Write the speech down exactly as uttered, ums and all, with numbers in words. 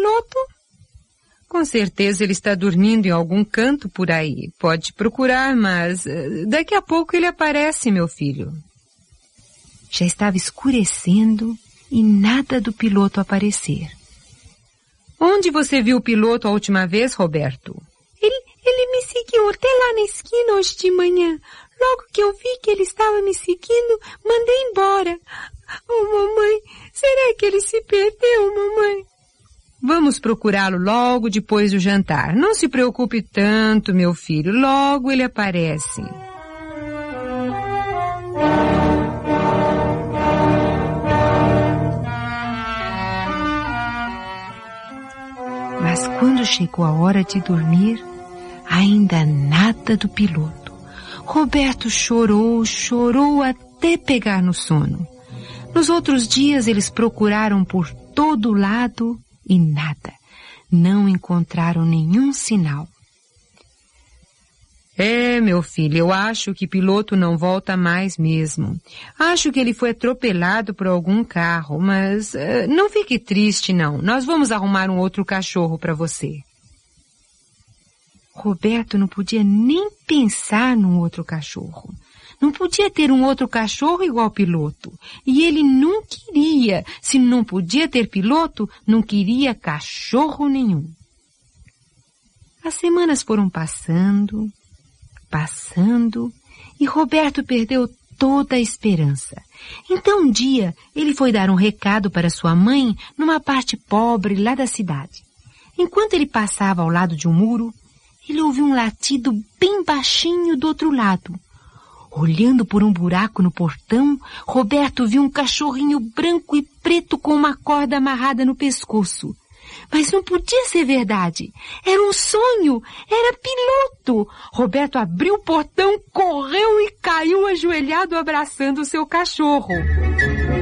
piloto? Com certeza ele está dormindo em algum canto por aí. Pode procurar, mas daqui a pouco ele aparece, meu filho. Já estava escurecendo e nada do piloto aparecer. Onde você viu o piloto a última vez, Roberto? Ele, ele me seguiu até lá na esquina hoje de manhã. Logo que eu vi que ele estava me seguindo, mandei embora. Oh, mamãe, será que ele se perdeu, mamãe? Vamos procurá-lo logo depois do jantar. Não se preocupe tanto, meu filho. Logo ele aparece. Mas quando chegou a hora de dormir, ainda nada do piloto. Roberto chorou, chorou até pegar no sono. Nos outros dias eles procuraram por todo lado e nada. Não encontraram nenhum sinal. É, meu filho, eu acho que piloto não volta mais mesmo. Acho que ele foi atropelado por algum carro, mas uh, não fique triste, não. Nós vamos arrumar um outro cachorro para você. Roberto não podia nem pensar num outro cachorro. Não podia ter um outro cachorro igual piloto. E ele não queria. Se não podia ter piloto, não queria cachorro nenhum. As semanas foram passando, passando, e Roberto perdeu toda a esperança. Então um dia ele foi dar um recado para sua mãe numa parte pobre lá da cidade. Enquanto ele passava ao lado de um muro, ele ouviu um latido bem baixinho do outro lado. Olhando por um buraco no portão, Roberto viu um cachorrinho branco e preto com uma corda amarrada no pescoço. Mas não podia ser verdade. Era um sonho. Era piloto. Roberto abriu o portão, correu e caiu ajoelhado abraçando o seu cachorro.